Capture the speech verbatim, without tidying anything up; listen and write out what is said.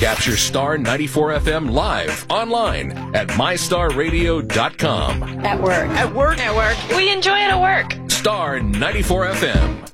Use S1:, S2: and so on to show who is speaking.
S1: Capture Star ninety-four F M live online at my star radio dot com.
S2: At work.
S3: At work.
S2: At work. We enjoy it at work.
S1: Star ninety-four F M.